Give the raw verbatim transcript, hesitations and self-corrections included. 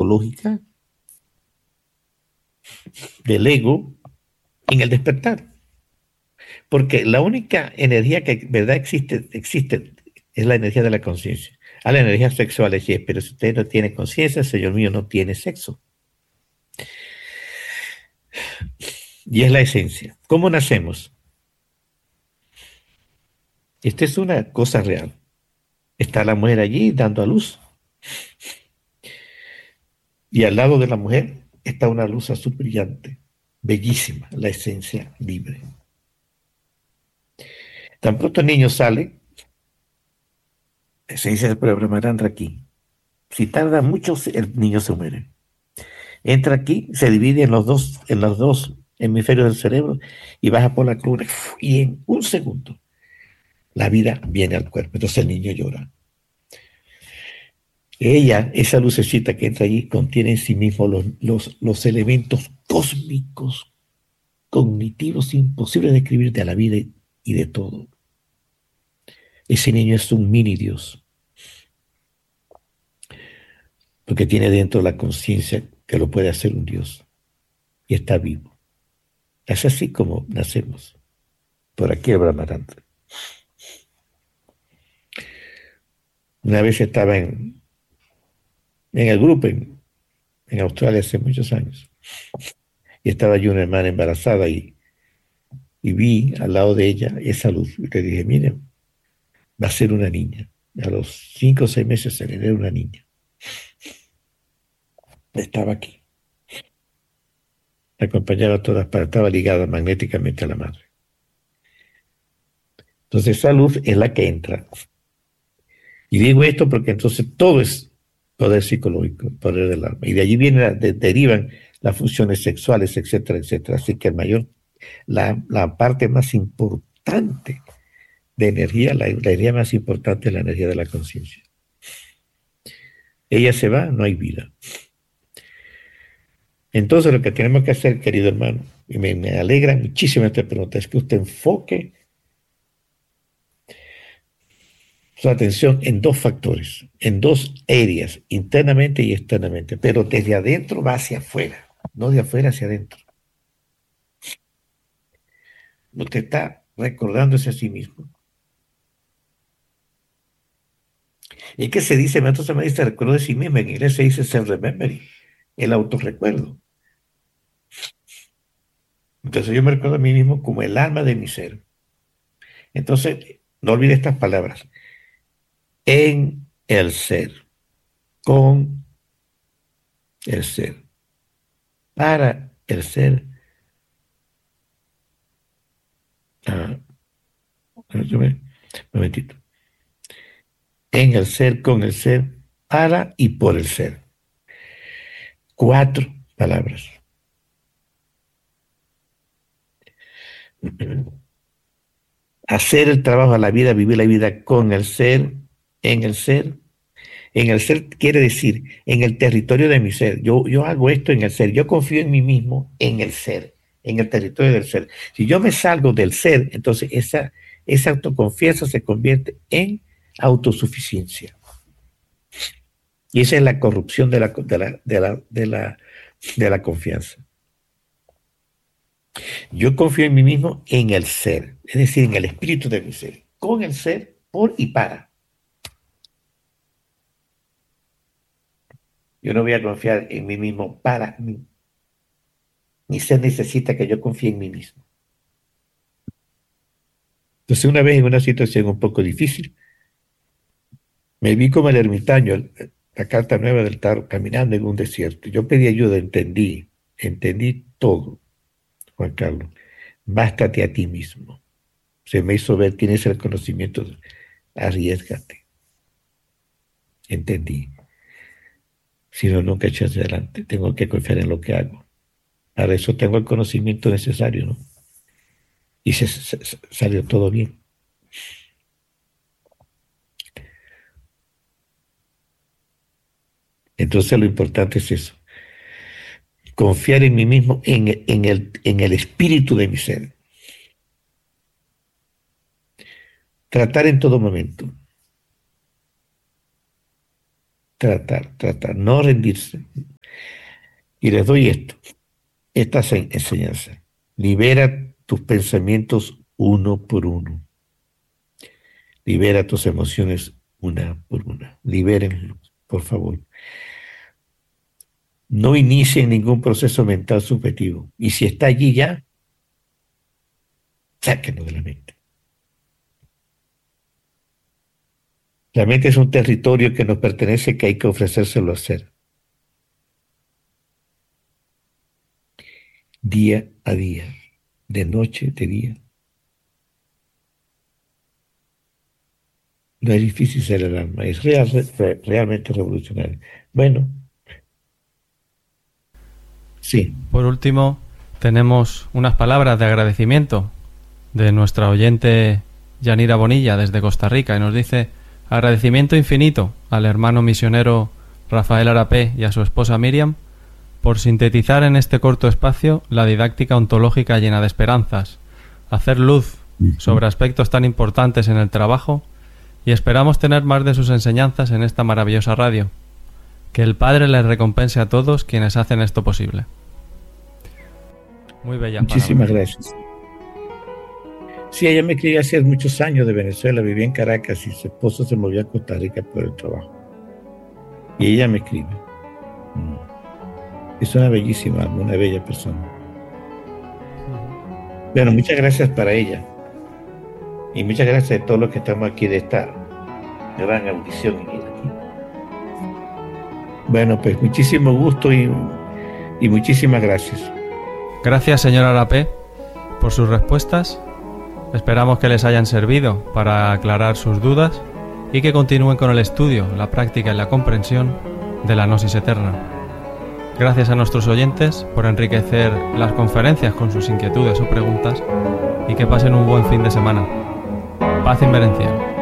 psicológica del ego en el despertar. Porque la única energía que verdad existe, existe es la energía de la conciencia. A la energía sexual es, pero si usted no tiene conciencia, Señor mío, no tiene sexo. Y es la esencia. ¿Cómo nacemos? Esta es una cosa real. Está la mujer allí dando a luz. Y al lado de la mujer está una luz azul brillante, bellísima, la esencia libre. Tan pronto el niño sale, la esencia se programará aquí. Si tarda mucho, el niño se muere. Entra aquí, se divide en los dos, en los dos hemisferios del cerebro y baja por la cruz y en un segundo la vida viene al cuerpo. Entonces el niño llora. Ella, esa lucecita que entra allí, contiene en sí mismo los, los, los elementos cósmicos, cognitivos, imposibles de describir de la vida y de todo. Ese niño es un mini Dios, porque tiene dentro la conciencia que lo puede hacer un Dios y está vivo. Es así como nacemos, por aquí el Brahmarandra. Una vez estaba en, en el grupo en, en Australia hace muchos años y estaba yo una hermana embarazada y, y vi al lado de ella esa luz y le dije, miren, va a ser una niña. A los cinco o seis meses se le era una niña. Estaba aquí. La acompañaba a todas partes, estaba ligada magnéticamente a la madre. Entonces esa luz es la que entra. Y digo esto porque entonces todo es poder psicológico, poder del alma. Y de allí vienen, de, derivan las funciones sexuales, etcétera, etcétera. Así que el mayor, la, la parte más importante de energía, la, la energía más importante es la energía de la conciencia. Ella se va, no hay vida. Entonces lo que tenemos que hacer, querido hermano, y me, me alegra muchísimo esta pregunta, es que usted enfoque su atención en dos factores, en dos áreas, internamente y externamente, pero desde adentro va hacia afuera, no de afuera hacia adentro. Usted está recordándose a sí mismo. Y que se dice, entonces me dice, recuerdo de sí mismo, en inglés se dice self-remembering, el autorrecuerdo. Entonces yo me recuerdo a mí mismo como el alma de mi ser. Entonces, no olvide estas palabras. En el ser, con el ser, para el ser. Ah, un momentito. En el ser, con el ser, para y por el ser. Cuatro palabras. Hacer el trabajo a la vida, vivir la vida con el ser, en el ser. En el ser quiere decir, en el territorio de mi ser. Yo, yo hago esto en el ser. Yo confío en mí mismo en el ser, en el territorio del ser. Si yo me salgo del ser, entonces esa, esa autoconfianza se convierte en autosuficiencia. Y esa es la corrupción de la, de la, de la, de la, de la confianza. Yo confío en mí mismo en el ser, es decir, en el espíritu de mi ser, con el ser, por y para. Yo no voy a confiar en mí mismo para mí. Mi ser necesita que yo confíe en mí mismo. Entonces, una vez en una situación un poco difícil, me vi como el ermitaño, la carta nueva del tarot, caminando en un desierto. Yo pedí ayuda, entendí, entendí todo, Juan Carlos. Bástate a ti mismo. Se me hizo ver, tienes el conocimiento, arriesgate. Entendí. Si no, nunca eché hacia adelante. Tengo que confiar en lo que hago. Para eso tengo el conocimiento necesario, ¿no? Y se, se, se salió todo bien. Entonces lo importante es eso. Confiar en mí mismo, en, en, el, en el espíritu de mi ser. Tratar en todo momento. Tratar, tratar, no rendirse. Y les doy esto, esta se- enseñanza. Libera tus pensamientos uno por uno. Libera tus emociones una por una. Libérenlos, por favor. No inicien ningún proceso mental subjetivo. Y si está allí ya, sáquenlo de la mente. La mente es un territorio que nos pertenece, que hay que ofrecérselo a hacer. Día a día, de noche, de día. No es difícil ser el alma, es real, re- realmente revolucionario. Bueno, sí, Por último, tenemos unas palabras de agradecimiento de nuestra oyente Yanira Bonilla desde Costa Rica y nos dice: agradecimiento infinito al hermano misionero Rafael Arapé y a su esposa Miriam por sintetizar en este corto espacio la didáctica ontológica llena de esperanzas, hacer luz sobre aspectos tan importantes en el trabajo, y esperamos tener más de sus enseñanzas en esta maravillosa radio. Que el Padre les recompense a todos quienes hacen esto posible. Muy bellas muchísimas palabras. gracias. Sí, ella me escribió hace muchos años de Venezuela, vivía en Caracas y su esposo se movió a Costa Rica por el trabajo. Y ella me escribe. Mm. Es una bellísima, una bella persona. Bueno, muchas gracias para ella. Y muchas gracias a todos los que estamos aquí de esta gran audición. Bueno, pues muchísimo gusto y, y muchísimas gracias. Gracias, señor Arapé, por sus respuestas. Esperamos que les hayan servido para aclarar sus dudas y que continúen con el estudio, la práctica y la comprensión de la Gnosis Eterna. Gracias a nuestros oyentes por enriquecer las conferencias con sus inquietudes o preguntas, y que pasen un buen fin de semana. Paz inmerencial.